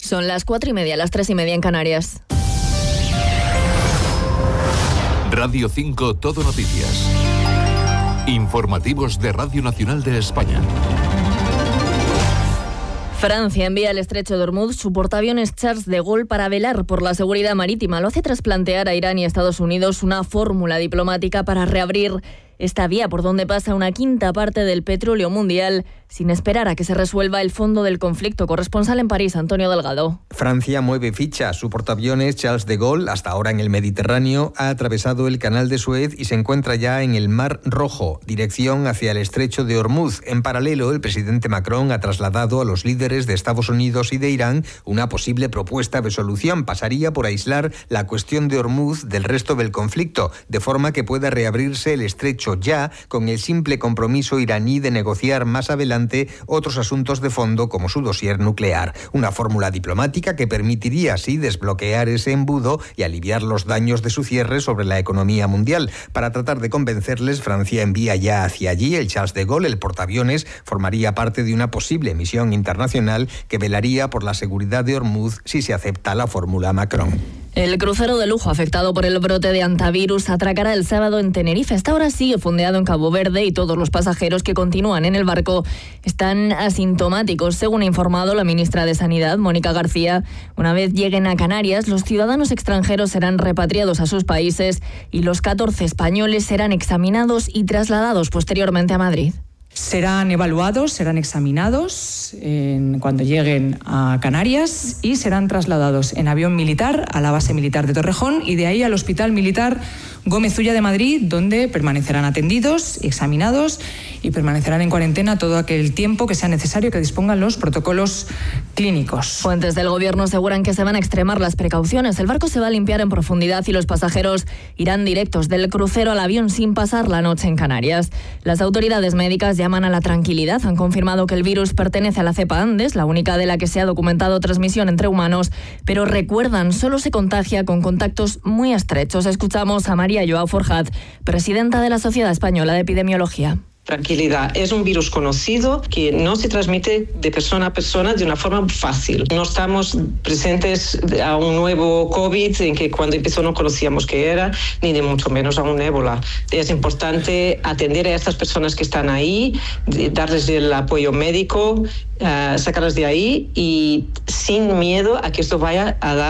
Son las 4:30, las 3:30 en Canarias. Radio 5 Todo Noticias. Informativos de Radio Nacional de España. Francia envía al estrecho de Ormuz su portaaviones Charles de Gaulle para velar por la seguridad marítima. Lo hace tras plantear a Irán y a Estados Unidos una fórmula diplomática para reabrir esta vía por donde pasa una quinta parte del petróleo mundial, sin esperar a que se resuelva el fondo del conflicto. Corresponsal en París, Antonio Delgado. Francia mueve ficha. Su portaaviones Charles de Gaulle, hasta ahora en el Mediterráneo, ha atravesado el canal de Suez y se encuentra ya en el Mar Rojo, dirección hacia el estrecho de Ormuz. En paralelo, el presidente Macron ha trasladado a los líderes de Estados Unidos y de Irán una posible propuesta de solución. Pasaría por aislar la cuestión de Ormuz del resto del conflicto, de forma que pueda reabrirse el estrecho ya, con el simple compromiso iraní de negociar más adelante otros asuntos de fondo como su dossier nuclear. Una fórmula diplomática que permitiría así desbloquear ese embudo y aliviar los daños de su cierre sobre la economía mundial. Para tratar de convencerles, Francia envía ya hacia allí el Charles de Gaulle. El portaaviones formaría parte de una posible misión internacional que velaría por la seguridad de Ormuz si se acepta la fórmula Macron. El crucero de lujo afectado por el brote de hantavirus atracará el sábado en Tenerife. Hasta ahora sigue fondeado en Cabo Verde y todos los pasajeros que continúan en el barco están asintomáticos, según ha informado la ministra de Sanidad, Mónica García. Una vez lleguen a Canarias, los ciudadanos extranjeros serán repatriados a sus países y los 14 españoles serán examinados y trasladados posteriormente a Madrid. Serán evaluados, serán examinados cuando lleguen a Canarias y serán trasladados en avión militar a la base militar de Torrejón y de ahí al Hospital Militar Gómez Ulla de Madrid, donde permanecerán atendidos, examinados y permanecerán en cuarentena todo aquel tiempo que sea necesario que dispongan los protocolos clínicos. Fuentes del gobierno aseguran que se van a extremar las precauciones. El barco se va a limpiar en profundidad y los pasajeros irán directos del crucero al avión sin pasar la noche en Canarias. Las autoridades médicas llaman a la tranquilidad. Han confirmado que el virus pertenece a la cepa Andes, la única de la que se ha documentado transmisión entre humanos, pero recuerdan, solo se contagia con contactos muy estrechos. Escuchamos a María Joao Forjat, presidenta de la Sociedad Española de Epidemiología. Tranquilidad, es un virus conocido que no se transmite de persona a persona de una forma fácil. No estamos presentes a un nuevo COVID en que cuando empezó no conocíamos qué era, ni de mucho menos a un ébola. Es importante atender a estas personas que están ahí, darles el apoyo médico, sacarlas de ahí y sin miedo a que esto vaya a dar